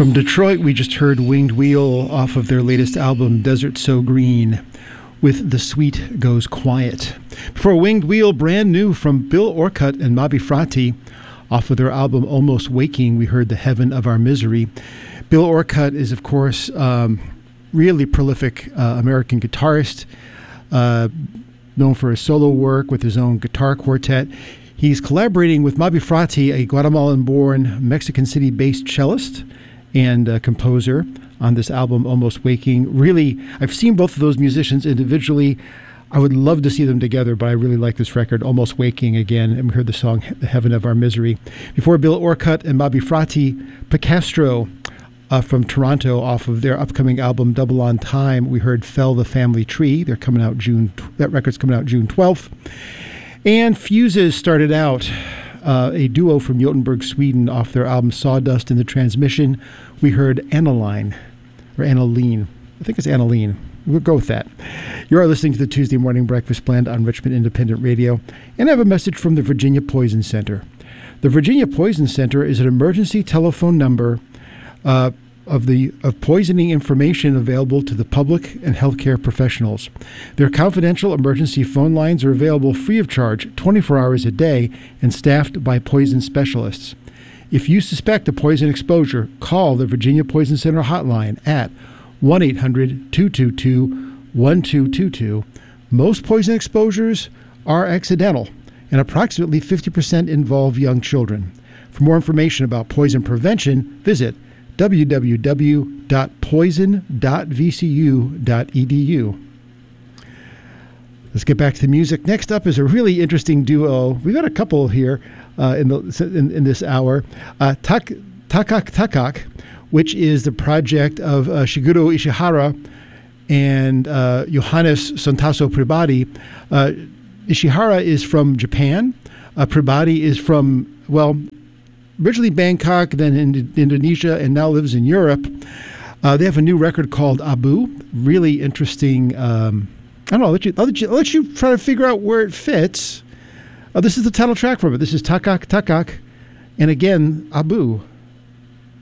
From Detroit, we just heard Winged Wheel off of their latest album, Desert So Green, with The Sweet Goes Quiet. Before Winged Wheel, brand new from Bill Orcutt and Bobby Frati, off of their album Almost Waking, we heard The Heaven of Our Misery. Bill Orcutt is, of course, really prolific American guitarist, known for his solo work with his own guitar quartet. He's collaborating with Bobby Frati, a Guatemalan-born, Mexican City-based cellist and composer, on this album, Almost Waking. Really, I've seen both of those musicians individually. I would love to see them together, but I really like this record, Almost Waking, again, and we heard the song The Heaven of Our Misery. Before Bill Orcutt and Bobby Frati, Picastro from Toronto, off of their upcoming album Double on Time, we heard Fell the Family Tree. They're coming out that record's coming out June 12th. And Fuses started out, a duo from Gothenburg, Sweden, off their album Sawdust in the Transmission. We heard Aniline, or Aniline. I think it's Aniline. We'll go with that. You are listening to the Tuesday Morning Breakfast Blend on Richmond Independent Radio, and I have a message from the Virginia Poison Center. The Virginia Poison Center is an emergency telephone number of poisoning information available to the public and healthcare professionals. Their confidential emergency phone lines are available free of charge 24 hours a day and staffed by poison specialists. If you suspect a poison exposure, call the Virginia Poison Center hotline at 1-800-222-1222. Most poison exposures are accidental, and approximately 50% involve young children. For more information about poison prevention, visit www.poison.vcu.edu. Let's get back to the music. Next up is a really interesting duo. We've got a couple here in this hour. Takak Takak, which is the project of Shigeru Ishihara and Johannes Sontaso Pribadi. Ishihara is from Japan. Pribadi is from, originally Bangkok, then in Indonesia, and now lives in Europe. They have a new record called Abu. Really interesting. I don't know. I'll let you try to figure out where it fits. This is the title track from it. This is Takak Takak, and again, Abu.